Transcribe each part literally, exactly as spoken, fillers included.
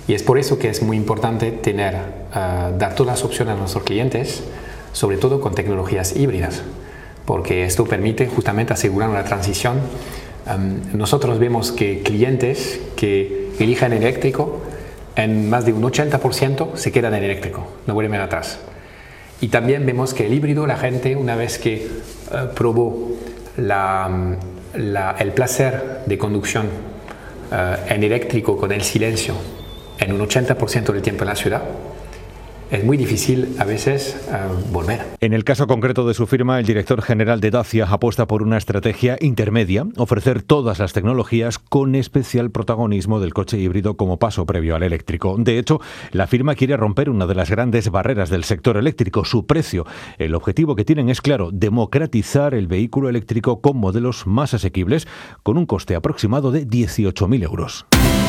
Y es por eso que es muy importante tener, uh, dar todas las opciones a nuestros clientes, sobre todo con tecnologías híbridas, porque esto permite justamente asegurar una transición. Um, nosotros vemos que clientes que eligen eléctrico, en más de un ochenta por ciento se quedan en eléctrico, no vuelven atrás. Y también vemos que el híbrido, la gente, una vez que uh, probó la, la, el placer de conducción uh, en eléctrico con el silencio en un ochenta por ciento del tiempo en la ciudad, es muy difícil a veces uh, volver. En el caso concreto de su firma, el director general de Dacia apuesta por una estrategia intermedia, ofrecer todas las tecnologías con especial protagonismo del coche híbrido como paso previo al eléctrico. De hecho, la firma quiere romper una de las grandes barreras del sector eléctrico, su precio. El objetivo que tienen es claro, democratizar el vehículo eléctrico con modelos más asequibles, con un coste aproximado de dieciocho mil euros.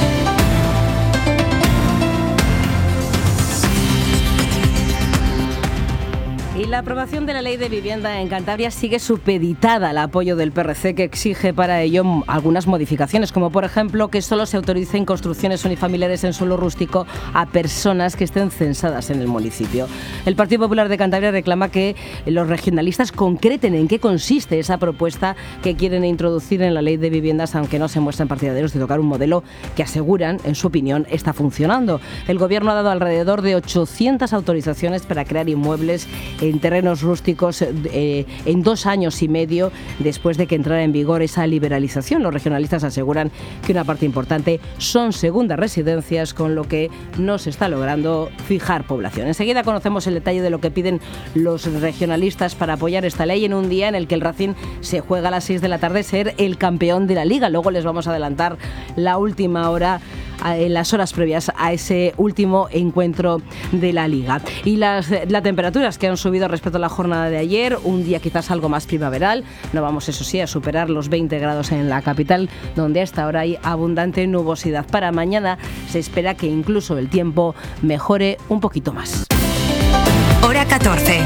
Y la aprobación de la Ley de Vivienda en Cantabria sigue supeditada al apoyo del P R C, que exige para ello algunas modificaciones, como por ejemplo que solo se autoricen construcciones unifamiliares en suelo rústico a personas que estén censadas en el municipio. El Partido Popular de Cantabria reclama que los regionalistas concreten en qué consiste esa propuesta que quieren introducir en la Ley de Viviendas, aunque no se muestran partidarios de tocar un modelo que aseguran, en su opinión, está funcionando. El Gobierno ha dado alrededor de ochocientas autorizaciones para crear inmuebles en terrenos rústicos eh, en dos años y medio después de que entrara en vigor esa liberalización. Los regionalistas aseguran que una parte importante son segundas residencias, con lo que no se está logrando fijar población. Enseguida conocemos el detalle de lo que piden los regionalistas para apoyar esta ley en un día en el que el Racing se juega a las seis de la tarde ser el campeón de la Liga. Luego les vamos a adelantar la última hora, en las horas previas a ese último encuentro de la Liga. Y las, las temperaturas que han subido respecto a la jornada de ayer, un día quizás algo más primaveral. No vamos, eso sí, a superar los veinte grados en la capital, donde hasta ahora hay abundante nubosidad. Para mañana se espera que incluso el tiempo mejore un poquito más. Hora catorce.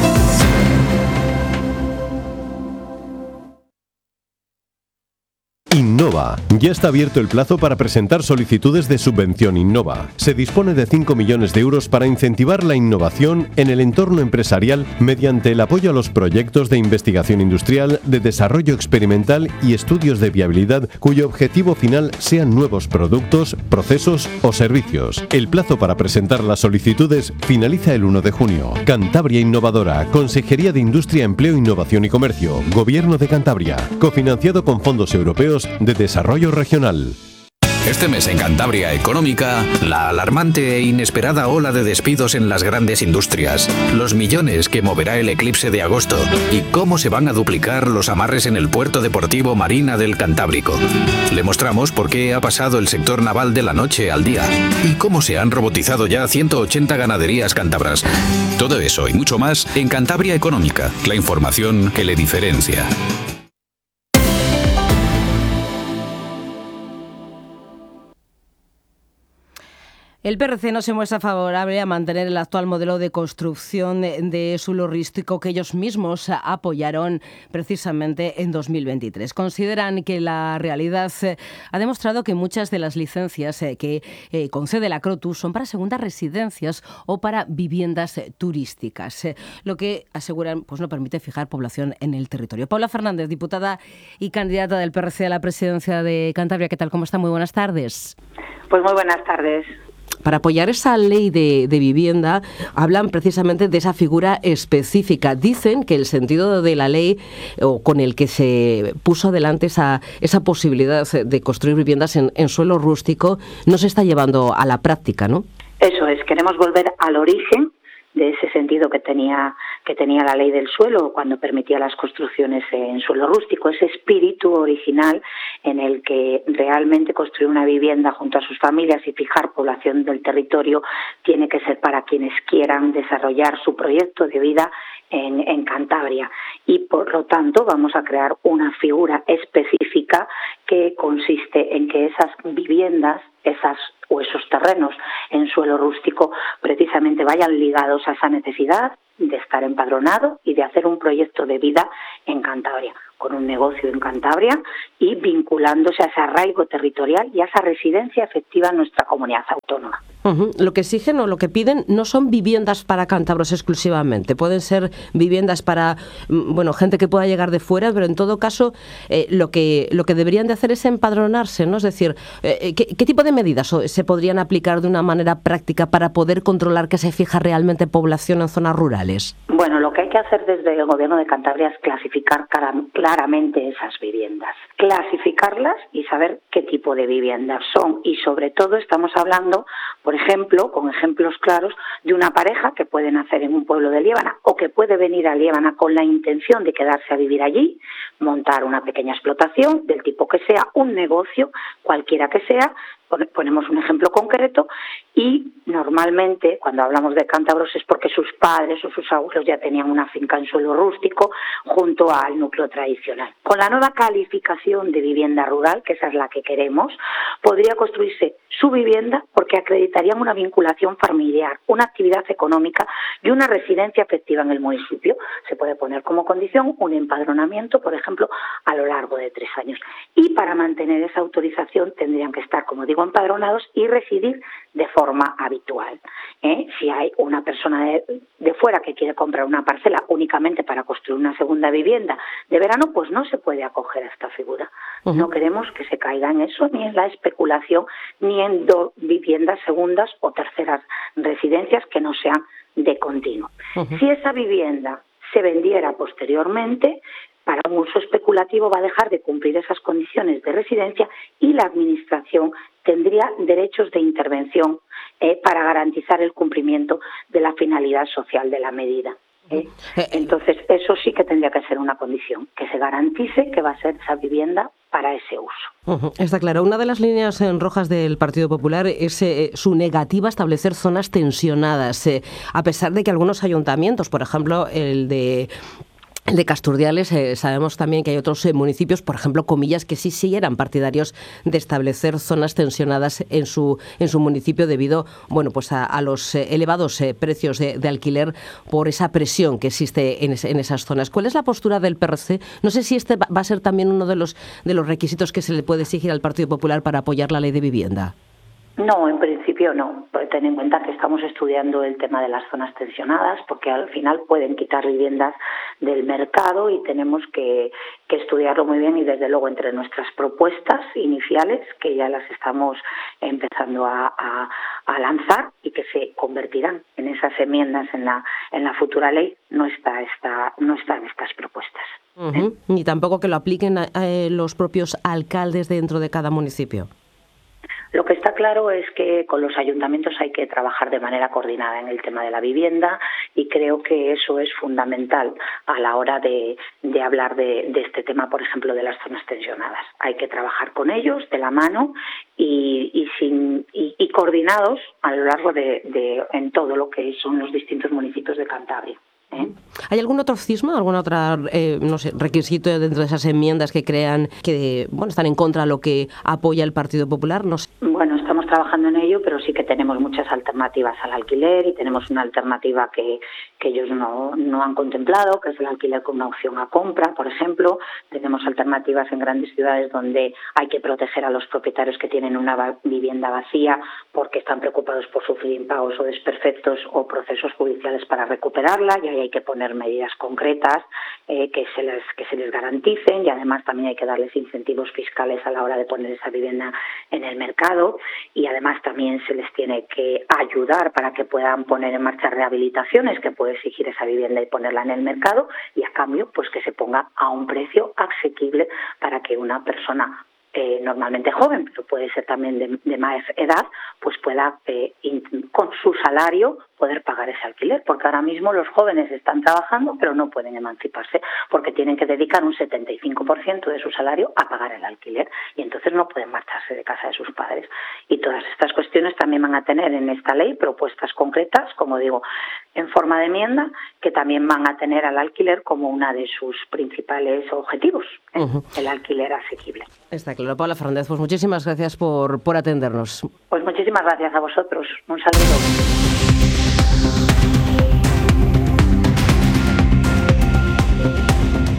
Innova. Ya está abierto el plazo para presentar solicitudes de subvención Innova. Se dispone de cinco millones de euros para incentivar la innovación en el entorno empresarial mediante el apoyo a los proyectos de investigación industrial, de desarrollo experimental y estudios de viabilidad cuyo objetivo final sean nuevos productos, procesos o servicios. El plazo para presentar las solicitudes finaliza el uno de junio. Cantabria Innovadora, Consejería de Industria, Empleo, Innovación y Comercio, Gobierno de Cantabria, cofinanciado con fondos europeos de Desarrollo Regional. Este mes en Cantabria Económica, la alarmante e inesperada ola de despidos en las grandes industrias, los millones que moverá el eclipse de agosto y cómo se van a duplicar los amarres en el puerto deportivo Marina del Cantábrico. Le mostramos por qué ha pasado el sector naval de la noche al día y cómo se han robotizado ya ciento ochenta ganaderías cántabras. Todo eso y mucho más en Cantabria Económica, la información que le diferencia. El P R C no se muestra favorable a mantener el actual modelo de construcción de suelo rústico que ellos mismos apoyaron precisamente en dos mil veintitrés. Consideran que la realidad ha demostrado que muchas de las licencias que concede la Crotu son para segundas residencias o para viviendas turísticas, lo que aseguran pues no permite fijar población en el territorio. Paula Fernández, diputada y candidata del P R C a la presidencia de Cantabria. ¿Qué tal? ¿Cómo está? Muy buenas tardes. Pues muy buenas tardes. Para apoyar esa ley de, de vivienda, hablan precisamente de esa figura específica. Dicen que el sentido de la ley, o con el que se puso adelante esa, esa posibilidad de construir viviendas en, en suelo rústico, no se está llevando a la práctica, ¿no? Eso es, queremos volver al origen de ese sentido que tenía que tenía la ley del suelo cuando permitía las construcciones en suelo rústico, ese espíritu original en el que realmente construir una vivienda junto a sus familias y fijar población del territorio tiene que ser para quienes quieran desarrollar su proyecto de vida en, en Cantabria. Y por lo tanto vamos a crear una figura específica que consiste en que esas viviendas, esas o esos terrenos en suelo rústico precisamente vayan ligados a esa necesidad de estar empadronado y de hacer un proyecto de vida en Cantabria, con un negocio en Cantabria y vinculándose a ese arraigo territorial y a esa residencia efectiva en nuestra comunidad autónoma. Uh-huh. Lo que exigen o lo que piden no son viviendas para cántabros exclusivamente, pueden ser viviendas para, bueno, gente que pueda llegar de fuera, pero en todo caso eh, lo que lo que deberían de hacer es empadronarse, ¿no? Es decir, eh, ¿qué, ¿qué tipo de medidas se podrían aplicar de una manera práctica para poder controlar que se fija realmente población en zonas rurales? Bueno, lo que hay que hacer desde el Gobierno de Cantabria es clasificar claramente esas viviendas, clasificarlas y saber qué tipo de viviendas son, y sobre todo estamos hablando, por ejemplo, con ejemplos claros de una pareja que puede nacer en un pueblo de Liébana o que puede venir a Liébana con la intención de quedarse a vivir allí, montar una pequeña explotación del tipo que sea, un negocio, cualquiera que sea. Ponemos un ejemplo concreto y normalmente cuando hablamos de cántabros es porque sus padres o sus abuelos ya tenían una finca en suelo rústico junto al núcleo tradicional. Con la nueva calificación de vivienda rural, que esa es la que queremos, podría construirse su vivienda porque acreditarían una vinculación familiar, una actividad económica y una residencia efectiva en el municipio. Se puede poner como condición un empadronamiento, por ejemplo, a lo largo de tres años. Y para mantener esa autorización tendrían que estar, como digo, empadronados y residir de forma habitual. ¿Eh? Si hay una persona de, de fuera que quiere comprar una parcela únicamente para construir una segunda vivienda de verano, pues no se puede acoger a esta figura. Uh-huh. No queremos que se caiga en eso, ni en la especulación, ni en do, viviendas segundas o terceras residencias que no sean de continuo. Uh-huh. Si esa vivienda se vendiera posteriormente, para un uso especulativo va a dejar de cumplir esas condiciones de residencia y la Administración tendría derechos de intervención eh, para garantizar el cumplimiento de la finalidad social de la medida. ¿eh? Entonces, eso sí que tendría que ser una condición, que se garantice que va a ser esa vivienda para ese uso. Uh-huh. Está claro. Una de las líneas en rojas del Partido Popular es eh, su negativa a establecer zonas tensionadas, eh, a pesar de que algunos ayuntamientos, por ejemplo, el de... El de Casturdiales, eh, sabemos también que hay otros eh, municipios, por ejemplo, Comillas, que sí, sí eran partidarios de establecer zonas tensionadas en su en su municipio debido, bueno, pues a, a los eh, elevados eh, precios de, de alquiler por esa presión que existe en, es, en esas zonas. ¿Cuál es la postura del P R C? No sé si este va, va a ser también uno de los de los requisitos que se le puede exigir al Partido Popular para apoyar la ley de vivienda. No, en principio no. Ten en cuenta que estamos estudiando el tema de las zonas tensionadas porque al final pueden quitar viviendas del mercado y tenemos que, que estudiarlo muy bien, y desde luego entre nuestras propuestas iniciales, que ya las estamos empezando a, a, a lanzar y que se convertirán en esas enmiendas en la en la futura ley, no está esta, no están estas propuestas. Uh-huh. ¿Eh? Ni tampoco que lo apliquen a, a los propios alcaldes dentro de cada municipio. Lo que está claro es que con los ayuntamientos hay que trabajar de manera coordinada en el tema de la vivienda, y creo que eso es fundamental a la hora de, de hablar de, de este tema, por ejemplo, de las zonas tensionadas. Hay que trabajar con ellos de la mano y, y, sin, y, y coordinados a lo largo de, de en todo lo que son los distintos municipios de Cantabria. ¿Eh? ¿Hay algún otro cisma, algún otro eh, no sé, requisito dentro de esas enmiendas que crean que bueno están en contra de lo que apoya el Partido Popular? No sé. Bueno, estamos trabajando en ello, pero sí que tenemos muchas alternativas al alquiler, y tenemos una alternativa que, que ellos no, no han contemplado, que es el alquiler con una opción a compra, por ejemplo. Tenemos alternativas en grandes ciudades donde hay que proteger a los propietarios que tienen una vivienda vacía porque están preocupados por sufrir impagos o desperfectos o procesos judiciales para recuperarla, y ahí hay que poner medidas concretas eh, que se les que se les garanticen, y además también hay que darles incentivos fiscales a la hora de poner esa vivienda en el mercado, y además también se les tiene que ayudar para que puedan poner en marcha rehabilitaciones que puede exigir esa vivienda y ponerla en el mercado, y a cambio pues que se ponga a un precio asequible para que una persona Eh, normalmente joven, pero puede ser también de, de más edad, pues pueda eh, in, con su salario poder pagar ese alquiler, porque ahora mismo los jóvenes están trabajando pero no pueden emanciparse porque tienen que dedicar un setenta y cinco por ciento de su salario a pagar el alquiler, y entonces no pueden marcharse de casa de sus padres. Y todas estas cuestiones también van a tener en esta ley propuestas concretas, como digo, en forma de enmienda, que también van a tener al alquiler como una de sus principales objetivos, ¿eh? Uh-huh. El alquiler asequible. Está claro. Paula Fernández, pues muchísimas gracias por, por atendernos. Pues muchísimas gracias a vosotros. Un saludo. El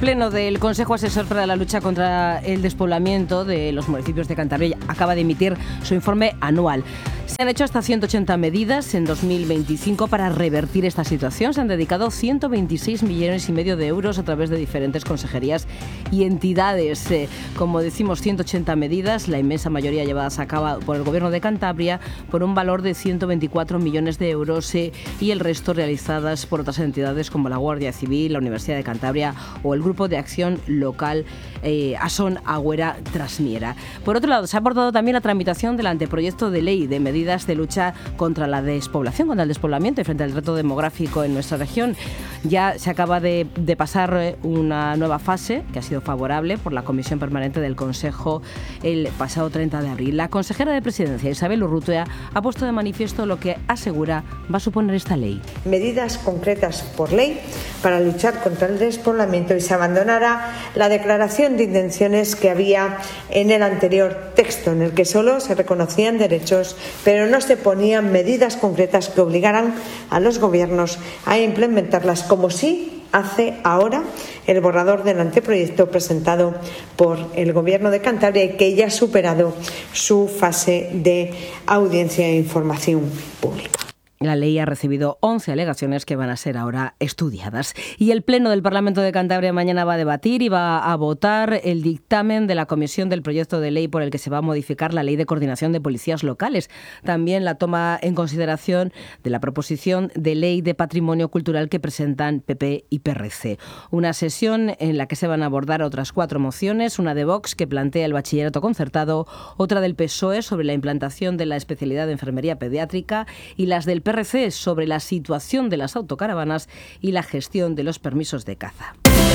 Pleno del Consejo Asesor para la Lucha contra el Despoblamiento de los municipios de Cantabria acaba de emitir su informe anual. Se han hecho hasta ciento ochenta medidas en dos mil veinticinco para revertir esta situación. Se han dedicado ciento veintiséis millones y medio de euros a través de diferentes consejerías y entidades. Eh, como decimos, ciento ochenta medidas, la inmensa mayoría llevadas a cabo por el Gobierno de Cantabria, por un valor de ciento veinticuatro millones de euros eh, y el resto realizadas por otras entidades como la Guardia Civil, la Universidad de Cantabria o el Grupo de Acción Local eh, Asón Agüera Trasmiera. Por otro lado, se ha abordado también la tramitación del anteproyecto de ley de medidas de lucha contra la despoblación, contra el despoblamiento y frente al reto demográfico en nuestra región. Ya se acaba de, de pasar una nueva fase que ha sido favorable por la Comisión Permanente del Consejo el pasado treinta de abril. La consejera de Presidencia, Isabel Urrutia, ha puesto de manifiesto lo que asegura va a suponer esta ley. Medidas concretas por ley para luchar contra el despoblamiento y se abandonará la declaración de intenciones que había en el anterior texto, en el que solo se reconocían derechos, pero no se ponían medidas concretas que obligaran a los gobiernos a implementarlas, como sí hace ahora el borrador del anteproyecto presentado por el Gobierno de Cantabria y que ya ha superado su fase de audiencia e información pública. La ley ha recibido once alegaciones que van a ser ahora estudiadas. Y el Pleno del Parlamento de Cantabria mañana va a debatir y va a votar el dictamen de la Comisión del proyecto de ley por el que se va a modificar la Ley de Coordinación de Policías Locales. También la toma en consideración de la proposición de ley de patrimonio cultural que presentan P P y P R C. Una sesión en la que se van a abordar otras cuatro mociones, una de Vox que plantea el bachillerato concertado, otra del P S O E sobre la implantación de la especialidad de enfermería pediátrica y las del P R C sobre la situación de las autocaravanas y la gestión de los permisos de caza.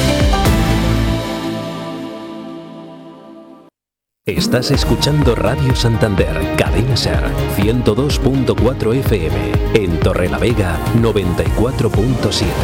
Estás escuchando Radio Santander, Cadena Ser, ciento dos punto cuatro F M, en Torrelavega, noventa y cuatro punto siete.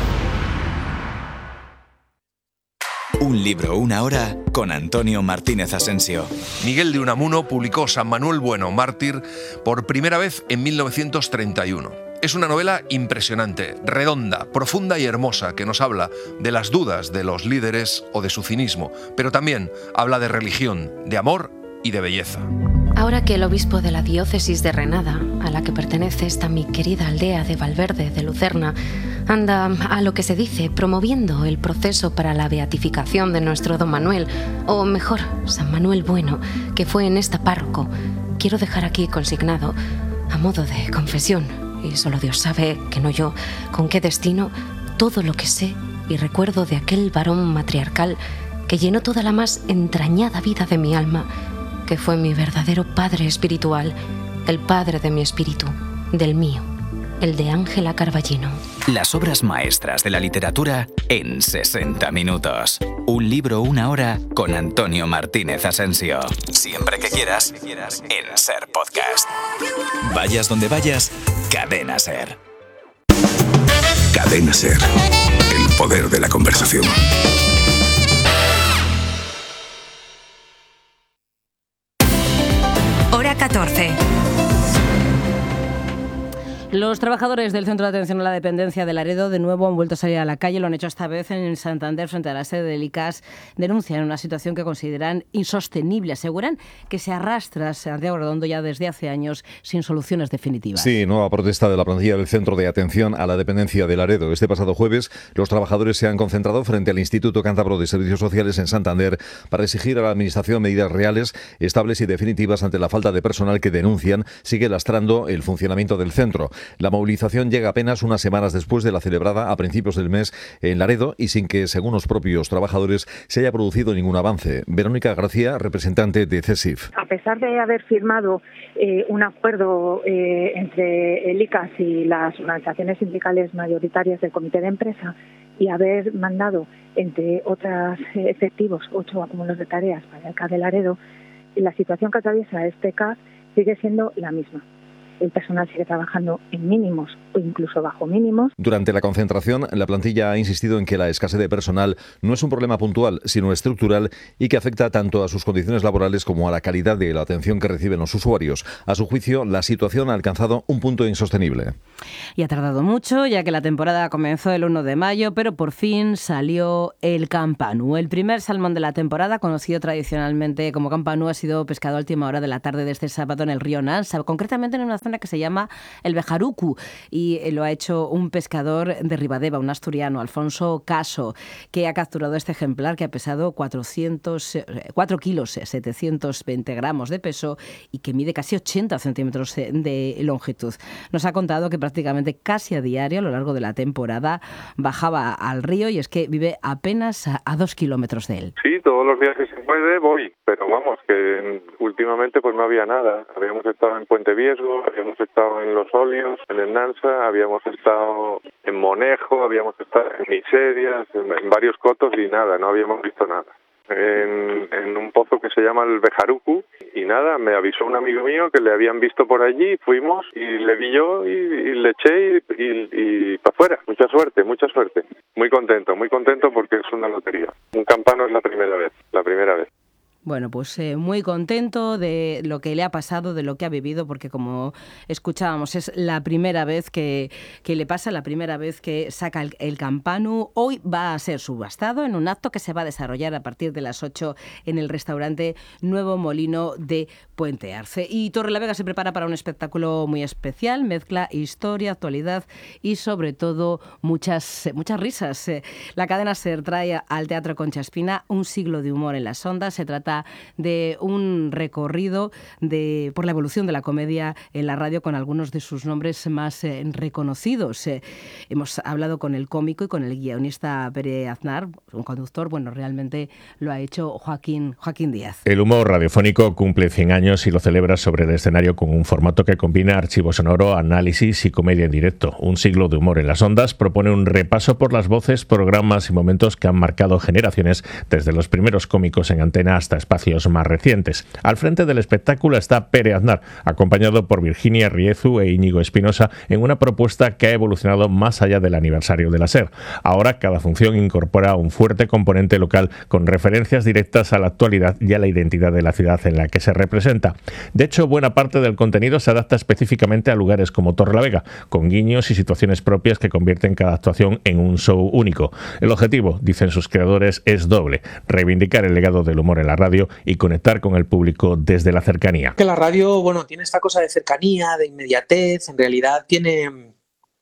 Un libro, una hora, con Antonio Martínez Asensio. Miguel de Unamuno publicó San Manuel Bueno, mártir, por primera vez en mil novecientos treinta y uno. Es una novela impresionante, redonda, profunda y hermosa, que nos habla de las dudas de los líderes o de su cinismo, pero también habla de religión, de amor y de belleza. Ahora que el obispo de la diócesis de Renada, a la que pertenece esta mi querida aldea de Valverde de Lucerna, anda, a lo que se dice, promoviendo el proceso para la beatificación de nuestro don Manuel, o mejor, San Manuel Bueno, que fue en esta párroco, quiero dejar aquí consignado, a modo de confesión, y solo Dios sabe, que no yo, con qué destino, todo lo que sé y recuerdo de aquel varón matriarcal que llenó toda la más entrañada vida de mi alma, que fue mi verdadero padre espiritual, el padre de mi espíritu, del mío, el de Ángela Carballino. Las obras maestras de la literatura en sesenta minutos. Un libro, una hora, con Antonio Martínez Asensio. Siempre que quieras, en Ser Podcast. Vayas donde vayas, Cadena Ser. Cadena Ser. El poder de la conversación. Hora catorce. Los trabajadores del Centro de Atención a la Dependencia de Laredo de nuevo han vuelto a salir a la calle. Lo han hecho esta vez en Santander frente a la sede del I C A S. Denuncian una situación que consideran insostenible. Aseguran que se arrastra Santiago Redondo ya desde hace años sin soluciones definitivas. Sí, nueva protesta de la plantilla del Centro de Atención a la Dependencia de Laredo. Este pasado jueves los trabajadores se han concentrado frente al Instituto Cántabro de Servicios Sociales en Santander para exigir a la Administración medidas reales, estables y definitivas ante la falta de personal que denuncian sigue lastrando el funcionamiento del centro. La movilización llega apenas unas semanas después de la celebrada a principios del mes en Laredo y sin que, según los propios trabajadores, se haya producido ningún avance. Verónica García, representante de CESIF. A pesar de haber firmado eh, un acuerdo eh, entre el I C A S y las organizaciones sindicales mayoritarias del Comité de Empresa y haber mandado, entre otros eh, efectivos, ocho acúmulos de tareas para el C A S de Laredo, la situación que atraviesa este C A S sigue siendo la misma. el personal sigue trabajando en mínimos o incluso bajo mínimos. Durante la concentración, la plantilla ha insistido en que la escasez de personal no es un problema puntual, sino estructural y que afecta tanto a sus condiciones laborales como a la calidad de la atención que reciben los usuarios. A su juicio, la situación ha alcanzado un punto insostenible. Y ha tardado mucho, ya que la temporada comenzó el uno de mayo, pero por fin salió el campanu. El primer salmón de la temporada, conocido tradicionalmente como campanu, ha sido pescado a última hora de la tarde de este sábado en el río Nansa, concretamente en una zona que se llama el Bejaruku, y lo ha hecho un pescador de Ribadeva, un asturiano, Alfonso Caso, que ha capturado este ejemplar que ha pesado cuatrocientos, cuatro kilos, setecientos veinte gramos de peso y que mide casi ochenta centímetros de longitud. Nos ha contado que prácticamente casi a diario a lo largo de la temporada bajaba al río y es que vive apenas a, a dos kilómetros de él. Sí, todos los días que se puede voy, pero vamos, que últimamente pues no había nada. Habíamos estado en Puente Viesgo, habíamos estado en Los Óleos, en el Nansa, habíamos estado en Monejo, habíamos estado en Miserias, en, en varios cotos y nada, no habíamos visto nada. En, en un pozo que se llama el Bejaruku y nada, me avisó un amigo mío que le habían visto por allí, fuimos y le vi yo y, y le eché y, y, y para afuera. Mucha suerte, mucha suerte. Muy contento, muy contento porque es una lotería. Un campano es la primera vez, la primera vez. Bueno, pues eh, muy contento de lo que le ha pasado, de lo que ha vivido, porque como escuchábamos, es la primera vez que, que le pasa, la primera vez que saca el, el campanu. Hoy va a ser subastado en un acto que se va a desarrollar a partir de las ocho en el restaurante Nuevo Molino de Puente Arce. Y Torrelavega se prepara para un espectáculo muy especial, mezcla historia, actualidad y sobre todo muchas, muchas risas. La cadena SER trae al Teatro Concha Espina un siglo de humor en las ondas. Se trata de un recorrido de, por la evolución de la comedia en la radio con algunos de sus nombres más eh, reconocidos. Eh, hemos hablado con el cómico y con el guionista Pere Aznar, un conductor. Bueno, realmente lo ha hecho Joaquín, Joaquín Díaz. El humor radiofónico cumple cien años y lo celebra sobre el escenario con un formato que combina archivo sonoro, análisis y comedia en directo. Un siglo de humor en las ondas propone un repaso por las voces, programas y momentos que han marcado generaciones, desde los primeros cómicos en antena hasta espacios más recientes. Al frente del espectáculo está Pere Aznar, acompañado por Virginia Riezu e Íñigo Espinosa, en una propuesta que ha evolucionado más allá del aniversario de la SER. Ahora cada función incorpora un fuerte componente local con referencias directas a la actualidad y a la identidad de la ciudad en la que se representa. De hecho, buena parte del contenido se adapta específicamente a lugares como Torrelavega, con guiños y situaciones propias que convierten cada actuación en un show único. El objetivo, dicen sus creadores, es doble: reivindicar el legado del humor en la radio y conectar con el público desde la cercanía. Que la radio, bueno, tiene esta cosa de cercanía, de inmediatez, en realidad tiene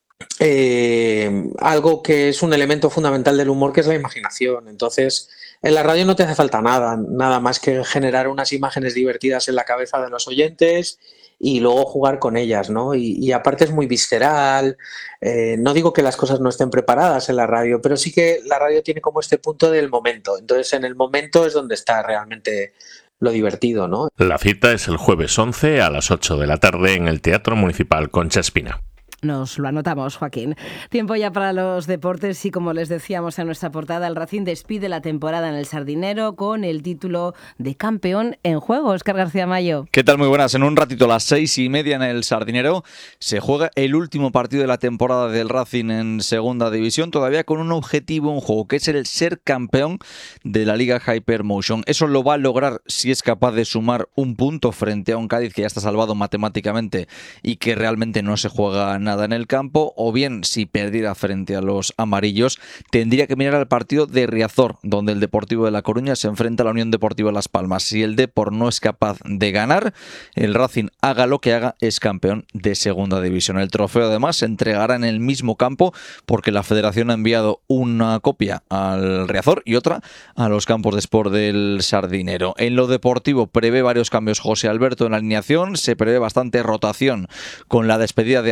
eh, algo que es un elemento fundamental del humor, que es la imaginación. Entonces, en la radio no te hace falta nada, nada más que generar unas imágenes divertidas en la cabeza de los oyentes y luego jugar con ellas, ¿no? Y, y aparte es muy visceral. Eh, no digo que las cosas no estén preparadas en la radio, pero sí que la radio tiene como este punto del momento. Entonces, en el momento es donde está realmente lo divertido, ¿no? La cita es el jueves once a las ocho de la tarde en el Teatro Municipal Concha Espina. Nos lo anotamos, Joaquín. Tiempo ya para los deportes y, como les decíamos en nuestra portada, el Racing despide la temporada en el Sardinero con el título de campeón en juego. Óscar García Mayo. ¿Qué tal? Muy buenas. En un ratito, a las seis y media en el Sardinero, se juega el último partido de la temporada del Racing en Segunda División, todavía con un objetivo en juego, que es el ser campeón de la Liga Hypermotion. Eso lo va a lograr si es capaz de sumar un punto frente a un Cádiz que ya está salvado matemáticamente y que realmente no se juega nada nada en el campo, o bien si perdiera frente a los amarillos tendría que mirar al partido de Riazor, donde el Deportivo de La Coruña se enfrenta a la Unión Deportiva Las Palmas. Si el Depor no es capaz de ganar, el Racing, haga lo que haga, es campeón de Segunda División. El trofeo además se entregará en el mismo campo, porque la Federación ha enviado una copia al Riazor y otra a los campos de Sport del Sardinero. En lo deportivo prevé varios cambios José Alberto en la alineación, se prevé bastante rotación con la despedida de algunos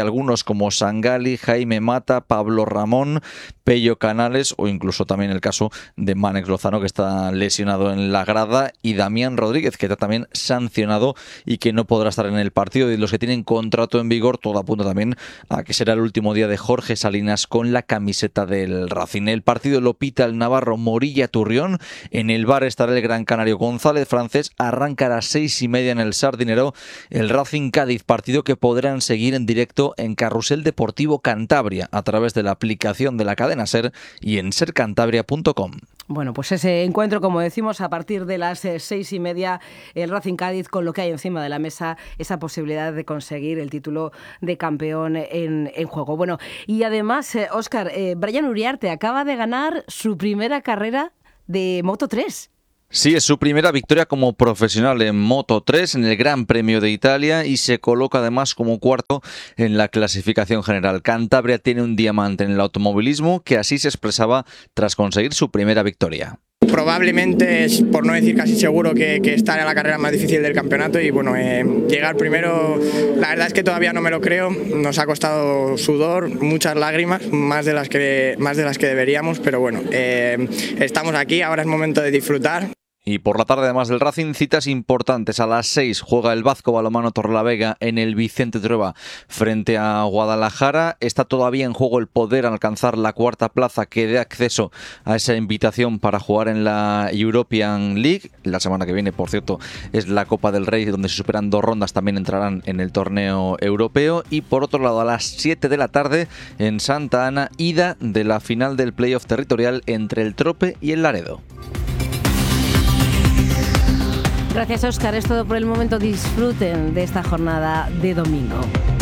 como Sangali, Jaime Mata, Pablo Ramón, Pello Canales o incluso también el caso de Mánex Lozano, que está lesionado en la grada, y Damián Rodríguez, que está también sancionado y que no podrá estar en el partido. Y los que tienen contrato en vigor, todo apunta también a que será el último día de Jorge Salinas con la camiseta del Racing. El partido lo pita el navarro Morilla Turrión. En el bar estará el gran canario González Francés. Arranca a las seis y media en el Sardinero el Racing Cádiz, partido que podrán seguir en directo en Carrusel Deportivo Cantabria a través de la aplicación de la cadena SER y en ser cantabria punto com. Bueno, pues ese encuentro, como decimos, a partir de las eh, seis y media, el Racing Cádiz, con lo que hay encima de la mesa, esa posibilidad de conseguir el título de campeón en, en juego. Bueno, y además, eh, Óscar, eh, Brian Uriarte acaba de ganar su primera carrera de Moto tres. Sí, es su primera victoria como profesional en Moto tres en el Gran Premio de Italia y se coloca además como cuarto en la clasificación general. Cantabria tiene un diamante en el automovilismo, que así se expresaba tras conseguir su primera victoria. Probablemente es, por no decir casi seguro, que, que esta era la carrera más difícil del campeonato y bueno, eh, llegar primero, la verdad es que todavía no me lo creo. Nos ha costado sudor, muchas lágrimas, más de las que, más de las que deberíamos, pero bueno, eh, estamos aquí, ahora es momento de disfrutar. Y por la tarde, además del Racing, citas importantes. A las seis juega el Vazco Balonmano Torrelavega en el Vicente Trueba frente a Guadalajara. Está todavía en juego el poder alcanzar la cuarta plaza que dé acceso a esa invitación para jugar en la European League. La semana que viene, por cierto, es la Copa del Rey, donde se superan dos rondas, también entrarán en el torneo europeo. Y por otro lado, a las siete de la tarde en Santa Ana, ida de la final del playoff territorial entre el Trope y el Laredo. Gracias, Óscar. Es todo por el momento. Disfruten de esta jornada de domingo.